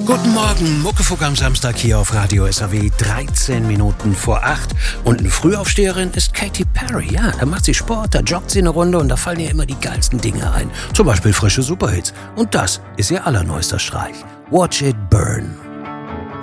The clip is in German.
Guten Morgen, Muckefuck am Samstag hier auf Radio SAW, 13 Minuten vor 8. Und eine Frühaufsteherin ist Katy Perry. Ja, da macht sie Sport, da joggt sie eine Runde und da fallen ihr immer die geilsten Dinge ein. Zum Beispiel frische Superhits. Und das ist ihr allerneuester Streich. Watch It Burn.